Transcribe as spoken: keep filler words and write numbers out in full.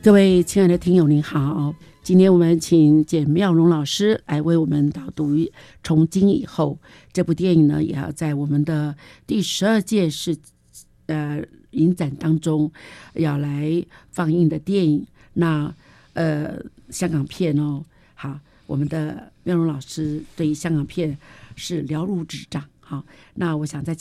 各位亲爱的听友您好，今天我们请简妙容老师来为我们导读《从今以后》这部电影呢，也要在我们的第十二届是呃影展当中要来放映的电影。那呃香港片哦，好，我们的妙容老师对于香港片是了如指掌。好，那我想再请